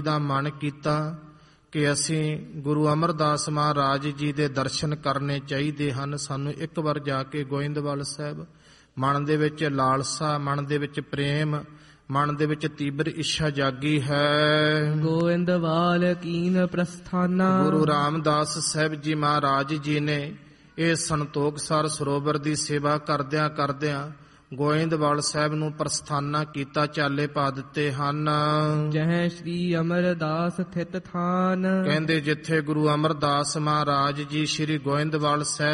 ਦਾ ਮਨ ਕੀਤਾ ਕਿ ਅਸੀਂ ਗੁਰੂ ਅਮਰਦਾਸ ਮਹਾਰਾਜ ਜੀ ਦੇ ਦਰਸ਼ਨ ਕਰਨੇ ਚਾਹੀਦੇ ਹਨ। ਸਾਨੂੰ ਇੱਕ ਵਾਰ ਜਾ ਕੇ ਗੋਇੰਦਵਾਲ ਸਾਹਿਬ, ਮਨ ਦੇ ਵਿੱਚ ਲਾਲਸਾ, ਮਨ ਦੇ ਵਿੱਚ ਪ੍ਰੇਮ, ਮਨ ਦੇ ਵਿੱਚ ਤੀਬਰ ਇੱਛਾ ਜਾਗੀ ਹੈ। ਗੋਇੰਦਵਾਲ ਕੀਨ ਪ੍ਰਸਥਾਨਾ। ਗੁਰੂ ਰਾਮਦਾਸ ਸਾਹਿਬ ਜੀ ਮਹਾਰਾਜ ਜੀ ਨੇ ਇਹ ਸੰਤੋਖਸਰ ਸਰੋਵਰ ਦੀ ਸੇਵਾ ਕਰਦਿਆਂ ਕਰਦਿਆਂ ਗੋਇੰਦਵਾਲ ਸਾਹਿਬ ਨੂੰ ਪ੍ਰਸਥਾਨਾ ਕੀਤਾ, ਚਾਲੇ ਪਾ ਦਿੱਤੇ ਹਨ। ਜਹ ਸ੍ਰੀ ਅਮਰਦਾਸ ਥਿਤ ਥਾਨ। ਕਹਿੰਦੇ ਜਿੱਥੇ ਗੁਰੂ ਅਮਰਦਾਸ ਮਹਾਰਾਜ ਜੀ ਸ੍ਰੀ ਗੋਇੰਦਵਾਲ ਸਾਹਿਬ